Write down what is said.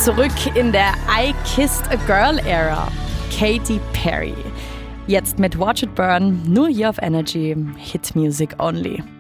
zurück in der I Kissed a Girl Era. Katy Perry. Jetzt mit Watch It Burn, nur hier auf Energy, Hit Music Only.